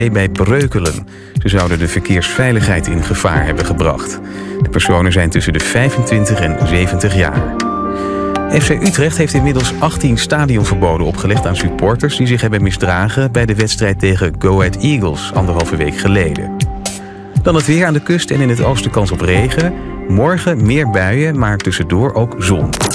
bij Breukelen. Ze zouden de verkeersveiligheid in gevaar hebben gebracht. De personen zijn tussen de 25 en 70 jaar. FC Utrecht heeft inmiddels 18 stadionverboden opgelegd aan supporters die zich hebben misdragen bij de wedstrijd tegen Go Ahead Eagles 1,5 week geleden. Dan het weer: aan de kust en in het oosten kans op regen. Morgen meer buien, maar tussendoor ook zon.